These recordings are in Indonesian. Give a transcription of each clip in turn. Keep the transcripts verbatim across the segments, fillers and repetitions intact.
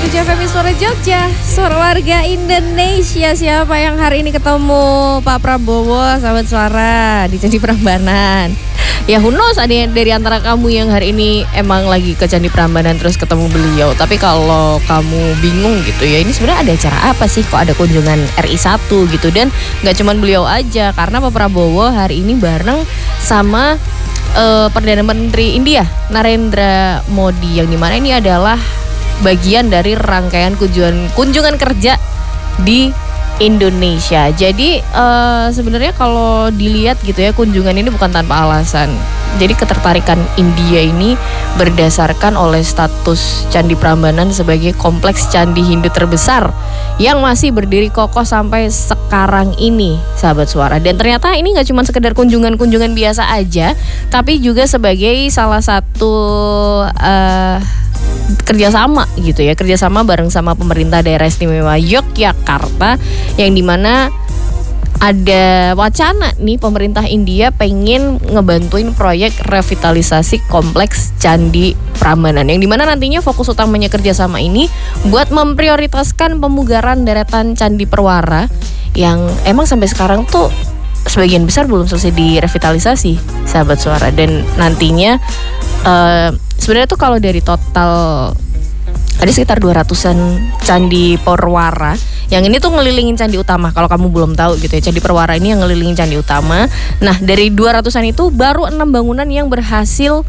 tujuh F M Suara Jogja, suara warga Indonesia. Siapa yang hari ini ketemu Pak Prabowo, sahabat suara, di Candi Prambanan? Ya who knows, ada yang dari antara kamu yang hari ini emang lagi ke Candi Prambanan terus ketemu beliau. Tapi kalau kamu bingung gitu ya, ini sebenarnya ada acara apa sih? Kok ada kunjungan R I satu gitu? Dan gak cuman beliau aja, karena Pak Prabowo hari ini bareng sama uh, Perdana Menteri India, Narendra Modi, yang dimana ini adalah bagian dari rangkaian kunjungan kunjungan kerja di Indonesia. Jadi uh, sebenarnya kalau dilihat gitu ya, kunjungan ini bukan tanpa alasan. Jadi ketertarikan India ini berdasarkan oleh status Candi Prambanan sebagai kompleks candi Hindu terbesar yang masih berdiri kokoh sampai sekarang ini, sahabat suara. Dan ternyata ini gak cuma sekedar kunjungan-kunjungan biasa aja, tapi juga sebagai salah satu uh, kerjasama gitu ya, kerjasama bareng sama pemerintah daerah istimewa Yogyakarta, yang dimana ada wacana nih pemerintah India pengen ngebantuin proyek revitalisasi kompleks Candi Prambanan, yang dimana nantinya fokus utamanya kerjasama ini buat memprioritaskan pemugaran deretan candi perwara yang emang sampai sekarang tuh sebagian besar belum selesai direvitalisasi, sahabat suara. Dan nantinya uh, sebenarnya tuh kalau dari total ada sekitar dua ratusan candi perwara. Yang ini tuh ngelilingin candi utama. Kalau kamu belum tahu gitu ya, candi perwara ini yang ngelilingin candi utama. Nah, dari dua ratusan itu baru enam bangunan yang berhasil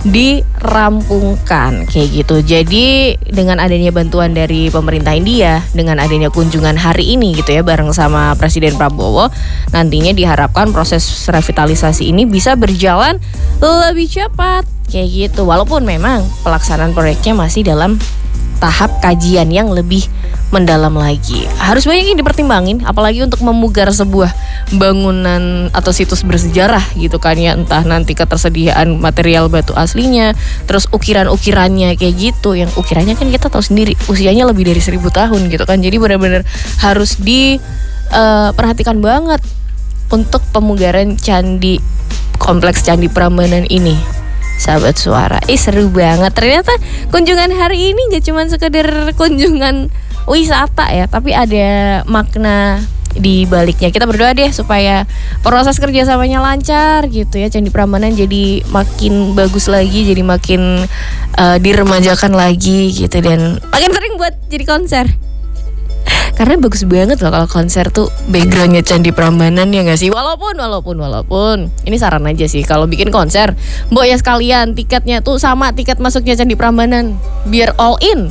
dirampungkan kayak gitu. Jadi dengan adanya bantuan dari pemerintah India, dengan adanya kunjungan hari ini gitu ya bareng sama Presiden Prabowo, nantinya diharapkan proses revitalisasi ini bisa berjalan lebih cepat kayak gitu. Walaupun memang pelaksanaan proyeknya masih dalam tahap kajian yang lebih mendalam lagi. Harus banyak yang dipertimbangin, apalagi untuk memugar sebuah bangunan atau situs bersejarah gitu kan ya. Entah nanti ketersediaan material batu aslinya, terus ukiran-ukirannya kayak gitu. Yang ukirannya kan kita tahu sendiri usianya lebih dari seribu tahun gitu kan. Jadi benar-benar harus diperhatikan uh, banget untuk pemugaran candi, kompleks Candi Prambanan ini, sahabat suara. Ih seru banget. Ternyata kunjungan hari ini gak cuma sekedar kunjungan wisata ya, tapi ada makna di baliknya. Kita berdoa deh supaya proses kerjasamanya lancar gitu ya. Candi Prambanan jadi makin bagus lagi, jadi makin uh, diremajakan lagi gitu, dan makin sering buat jadi konser. Karena bagus banget loh kalau konser tuh backgroundnya Candi Prambanan, ya gak sih? Walaupun, walaupun, walaupun ini saran aja sih, kalau bikin konser, mbok ya sekalian tiketnya tuh sama tiket masuknya Candi Prambanan, biar all in